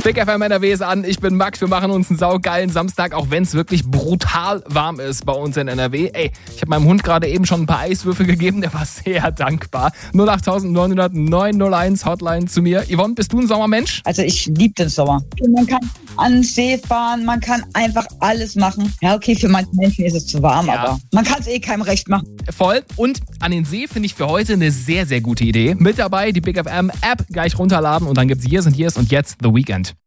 Big FM NRW ist an, ich bin Max, wir machen uns einen saugeilen Samstag, auch wenn es wirklich brutal warm ist bei uns in NRW. Ey, ich habe meinem Hund gerade eben schon ein paar Eiswürfel gegeben, der war sehr dankbar. 08900 901 Hotline zu mir. Yvonne, bist du ein Sommermensch? Also ich liebe den Sommer. Man kann an den See fahren, man kann einfach alles machen. Ja, okay, für manche Menschen ist es zu warm, aber man kann es keinem recht machen. Voll. Und an den See finde ich für heute eine sehr, sehr gute Idee. Mit dabei die Big FM App gleich runterladen und dann gibt's Years and Years und jetzt The Weekend.